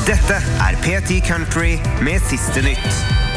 Dette P10 Country med siste nytt.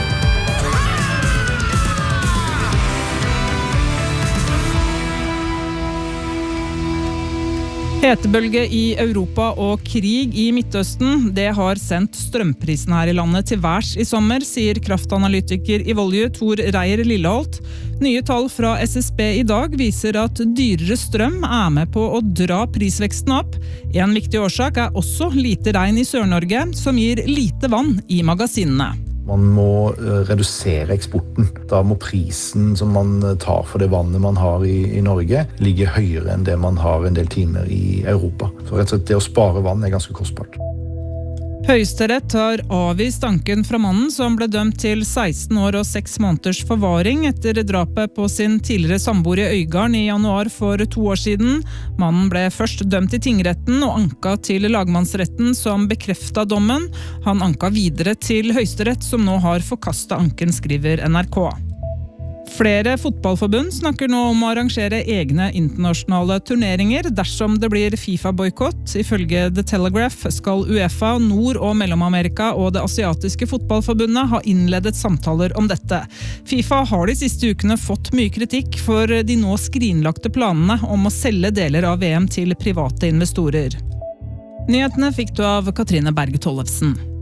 Hetebølge i Europa og krig i Midtøsten, det har sendt strømprisen her i landet til værs i sommer, sier kraftanalytiker i Volue Tor Reier Lilleholt. Nye tall fra SSB i dag viser at dyrere strøm med på å dra prisveksten opp. En viktig årsak også lite regn i Sør-Norge, som gir lite vann i magasinene. Man må redusere eksporten. Da må prisen som man tar for det vannet man har i Norge ligge høyere enn det man har en del timer i Europa. Så rett og slett det å spare vann ganske kostbart. Høyesterett har avvist anken fra mannen som ble dømt til 16 år og 6 måneders forvaring etter drapet på sin tidligere samboer i Øygarden i januar for 2 år siden. Mannen ble først dømt i tingretten og anka til lagmannsretten som bekreftet dommen. Han anka videre til Høyesterett som nå har forkastet anken, skriver NRK. Flere fotballforbund snakker nå om å arrangere egne internasjonale turneringer dersom det blir FIFA-boykott. Ifølge The Telegraph skal UEFA, Nord- og Mellom-Amerika og det asiatiske fotballforbundet ha innledet samtaler om dette. FIFA har de siste ukene fått mye kritikk for de nå skrinlagte planene om å selge deler av VM til private investorer. Nyhetene fikk du av Katrine Berge Tollefsen.